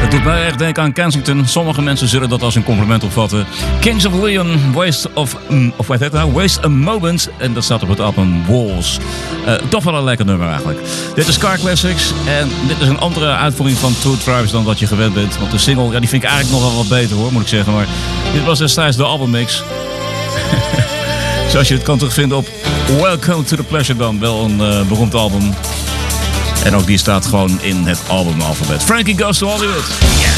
Het doet mij echt denken aan Kensington. Sommige mensen zullen dat als een compliment opvatten. Kings of Leon, Waste a Moment. En dat staat op het album Walls. Toch wel een lekker nummer eigenlijk. Dit is Car Classics. En dit is een andere uitvoering van Two Tribes dan wat je gewend bent. Want de single, die vind ik eigenlijk nog wel wat beter hoor, moet ik zeggen. Maar dit was destijds de albummix. Zoals je het kan terugvinden op Welcome to the Pleasure dan. Wel een beroemd album. En ook die staat gewoon in het albumalfabet. Frankie Goes to Hollywood. Yeah.